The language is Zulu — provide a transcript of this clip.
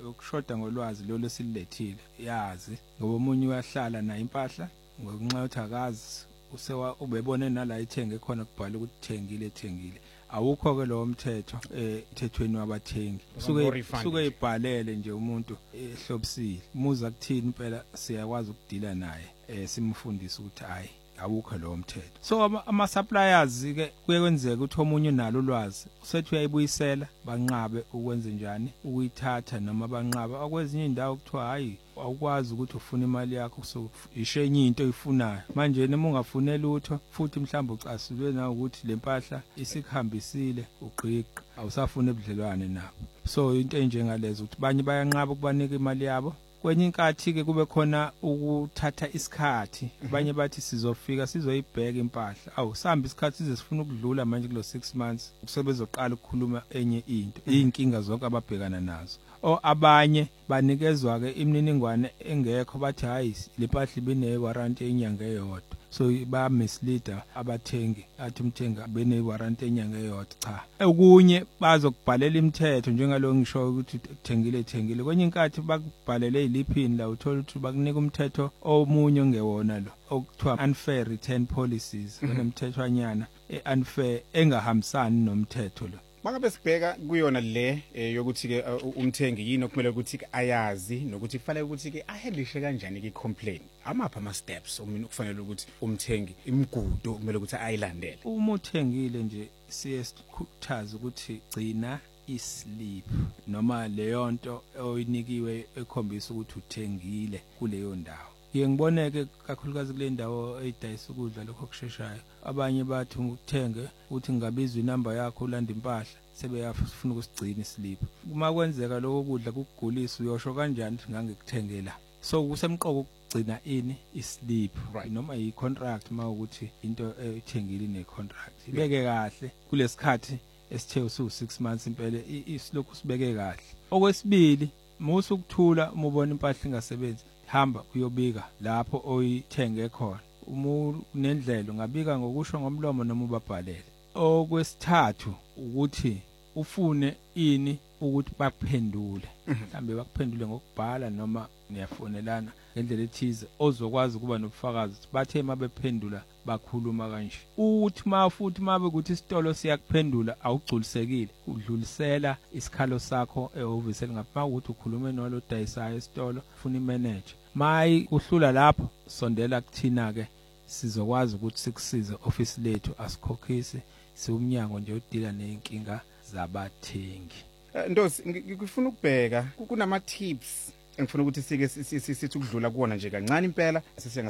ukushoda ngolwazi lolo silethile yazi ngoba umunye uyahlala nayo impahla ngokunxa uthi akazi ubebone nala ithenge khona kubhala ukuthi thengile awukho ke lo mthetho emthethweni wabathengi suke ibhalele nje umuntu ehlobisile muza kuthini impela siyakwazi ukudila naye simfundise ukuthi hayi awukho lo mthetho. So ama suppliers ke kuye kwenzeka ukuthi omunye unalo ulwazi usethi uyayibuyisela banqabe ukwenza njani ukuyithatha noma banqaba akwezinye indawo kuthiwa hayi awukwazi ukuthi ufune imali yakho so ishenye into oyifunayo manje noma ungafune lutho futhi mhlawumbe ucasulwe na ukuthi lempahla isikhambisile ugqiqa awusafune ubudlelwane nabo. So into enjengalezo ukuthi banye bayanqaba ukubanika imali yabo kwenye inkathi ke kube khona ukuthatha isikhathi abanye bathi sizofika sizoyibheka impahla awusambi isikhathi size sifuna ukudlula manje kulo 6 months ukusebezoqala ukukhuluma enye into inkinga zonke ababhekana nazo o abanye banikezwa ke imininingwane engekho bathi hayi lempahla ibine warranty enyanga eyodwa so ba misleader abathengi athi umthengi bene warranty enyanga eyodwa cha okunye bazokubhalela imithetho njengalo ngisho ukuthi thengile kwenye inkathi bakubhalele iliphini la uthola ukuthi bakunika umthetho omunye ongewona lo okuthiwa unfair return policies kunemthethwanyana unfair engahambisani nomthetho lo. Mangabe sibheka kuyona le yokuthi ke umthengi yini okumele ukuthi ayazi nokuthi kufanele ukuthi ke ahandlishe kanjani ke complaint amapha ama steps okufanele ukuthi umthengi imigudu okumele ukuthi ayilandele. Uma uthengile nje siye sikhuthaza ukuthi gcina isleep noma leyo nto oyinikiwe ekhombisa ukuthi uthengile kuleyo ndawo. Ngiboneke kakhulukazi kule ndawo eyidayisa ukudla lokho okusheshayo abanye bathi ukuthenge uthi ngabizwa inamba yakho ulanda impahla sebeyafuna ukusigcina islip uma kwenzeka lokho kudla kugulisa uyosho kanjani ngangikuthengela so kusemqoko ukugcina ini islip noma icontract mawukuthi into ethengile necontract ibeke kahle kulesikhathi esithe usu6 months impela isilokhu sibeke kahle. Okwesibili musu ukuthula uma ubona impahla ingasebenzi hamba uyobika lapho oyithenge khona nendlela ungabika ngokusho ngomlomo noma ubabhalele. Okwesithathu ukuthi ufune ini ukuthi bakuphendule mhlambe bakuphendule ngokubhala noma niyafonelana ngendlela ethize ozokwazi ukuba nobufakazi ukuthi bathe mabephendula bakhuluma kanje uthi futhi mabe ukuthi isitolo siyakuphendula awugculisekile udlulisela isikhalo sakho ehhovisi elingapha ukuthi ukhulume nalo dayisayo esitolo ufuna imanager mayi uhlula lapho sondela kuthina ke sizokwazi ukuthi sikusize office lethu asikhokhise siumnyango nje udila nenkinga zabathengi. Ndosi ngifuna ukubheka kunama tips engifuna ukuthi sike sithi ukudlula kuona nje kancane impela